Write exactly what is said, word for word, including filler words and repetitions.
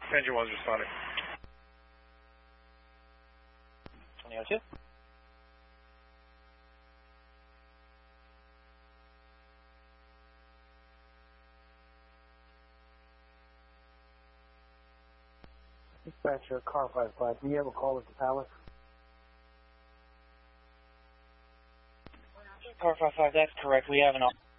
Engine one's responding. twenty oh two. Dispatcher, car five five. Do you have a call at the Palace? Car five five, that's correct. We have an